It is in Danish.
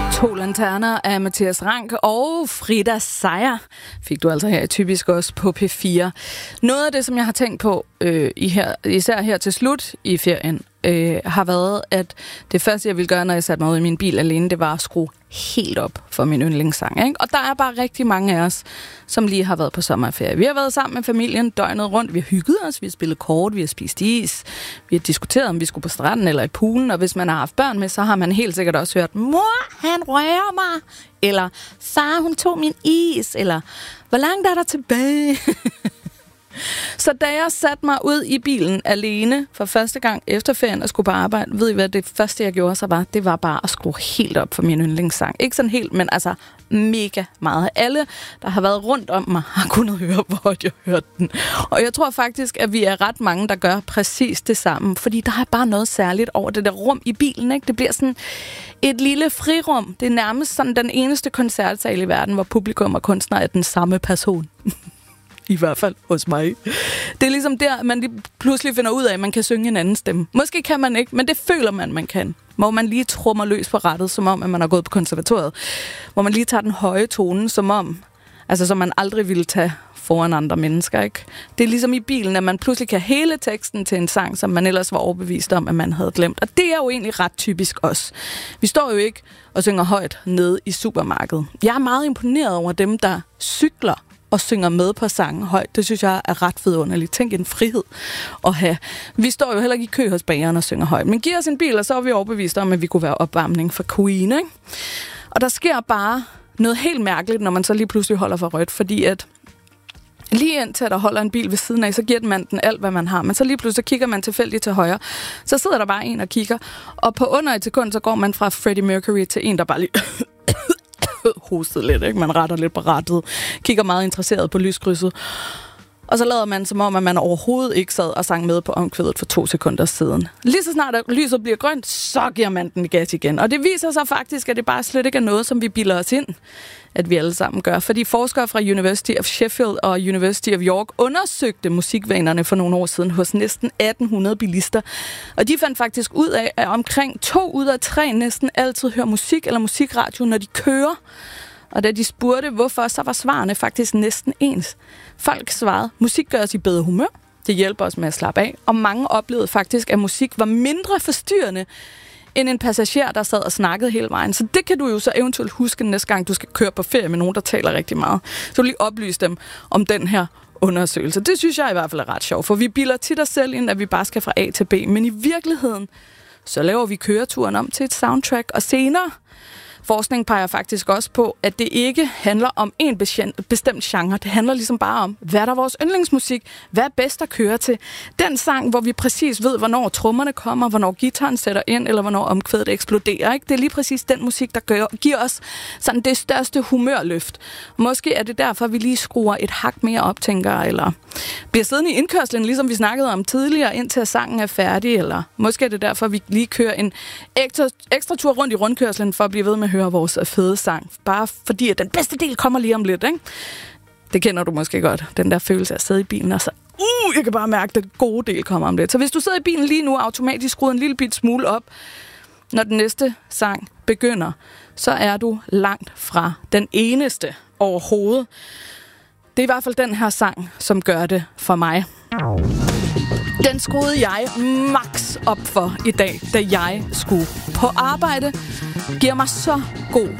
To lanterner af Mathias Rank og Frida Seier fik du altså her typisk også på P4. Noget af det, som jeg har tænkt på, især her til slut i ferien, har været, at det første, jeg ville gøre, når jeg satte mig ud i min bil alene, det var at skrue helt op for min yndlingssang. Ikke? Og der er bare rigtig mange af os, som lige har været på sommerferie. Vi har været sammen med familien døgnet rundt. Vi har hygget os, vi har spillet kort, vi har spist is. Vi har diskuteret, om vi skulle på stranden eller i poolen. Og hvis man har haft børn med, så har man helt sikkert også hørt, mor, han rører mig. Eller far, hun tog min is. Eller hvor langt er der tilbage? Så da jeg satte mig ud i bilen alene for første gang efter ferien og skulle på arbejde, ved I hvad, det første jeg gjorde så var, det var bare at skrue helt op for min yndlingssang. Ikke sådan helt, men altså mega meget. Alle, der har været rundt om mig, har kunnet høre, hvor jeg hørte den. Og jeg tror faktisk, at vi er ret mange, der gør præcis det samme, fordi der er bare noget særligt over det der rum i bilen, ikke? Det bliver sådan et lille frirum. Det er nærmest sådan den eneste koncertsal i verden, hvor publikum og kunstner er den samme person. I hvert fald hos mig. Det er ligesom der, man pludselig finder ud af, at man kan synge en anden stemme. Måske kan man ikke, men det føler man kan. Hvor man lige trummer løs på rattet, som om, at man har gået på konservatoriet. Hvor man lige tager den høje tone, som man aldrig ville tage foran andre mennesker, ikke? Det er ligesom i bilen, at man pludselig kan hele teksten til en sang, som man ellers var overbevist om, at man havde glemt. Og det er jo egentlig ret typisk os. Vi står jo ikke og synger højt nede i supermarkedet. Jeg er meget imponeret over dem, der cykler og synger med på sangen højt. Det synes jeg er ret vidunderligt. Tænk en frihed at have. Vi står jo heller ikke i kø hos bageren og synger højt. Men giver os en bil, og så er vi overbevist om, at vi kunne være opvarmning for Queen, ikke? Og der sker bare noget helt mærkeligt, når man så lige pludselig holder for rødt, fordi at lige indtil der holder en bil ved siden af, så giver man den alt, hvad man har. Men så lige pludselig kigger man tilfældigt til højre. Så sidder der bare en og kigger. Og på under et sekund, så går man fra Freddie Mercury til en, der bare lige hostet lidt, ikke? Man retter lidt på rattet, kigger meget interesseret på lyskrydset. Og så lader man som om, at man overhovedet ikke sad og sang med på omkvædet for 2 sekunder siden. Lige så snart lyset bliver grønt, så giver man den gas igen. Og det viser sig faktisk, at det bare slet ikke er noget, som vi bilder os ind, at vi alle sammen gør. Fordi forskere fra University of Sheffield og University of York undersøgte musikvanerne for nogle år siden hos næsten 1800 bilister. Og de fandt faktisk ud af, at omkring 2 ud af 3 næsten altid hører musik eller musikradio, når de kører. Og da de spurgte, hvorfor, så var svarene faktisk næsten ens. Folk svarede, musik gør os i bedre humør. Det hjælper os med at slappe af. Og mange oplevede faktisk, at musik var mindre forstyrrende end en passager, der sad og snakkede hele vejen. Så det kan du jo så eventuelt huske næste gang, du skal køre på ferie med nogen, der taler rigtig meget. Så lige oplyse dem om den her undersøgelse. Det synes jeg i hvert fald er ret sjovt, for vi bilder tit os selv ind, at vi bare skal fra A til B. Men i virkeligheden, så laver vi køreturen om til et soundtrack, og senere forskning peger faktisk også på, at det ikke handler om en bestemt genre. Det handler ligesom bare om, hvad er der vores yndlingsmusik? Hvad er bedst at køre til? Den sang, hvor vi præcis ved, hvornår trommerne kommer, hvornår guitaren sætter ind, eller hvornår omkvædet eksploderer. Ikke? Det er lige præcis den musik, der giver os sådan det største humørløft. Måske er det derfor, vi lige skruer et hak mere op, tænker, eller bliver siddende i indkørslen, ligesom vi snakkede om tidligere, indtil sangen er færdig, eller måske er det derfor, vi lige kører en ekstra tur rundt i rundkørslen, for at blive ved med at høre vores fede sang. Bare fordi, at den bedste del kommer lige om lidt, ikke? Det kender du måske godt, den der følelse af at sidde i bilen, og så, jeg kan bare mærke, at den gode del kommer om lidt. Så hvis du sidder i bilen lige nu, automatisk skruer en lille bit smule op, når den næste sang begynder, så er du langt fra den eneste overhovedet. Det er i hvert fald den her sang, som gør det for mig. Den skruede jeg max op for i dag, da jeg skulle på arbejde. Giver mig så god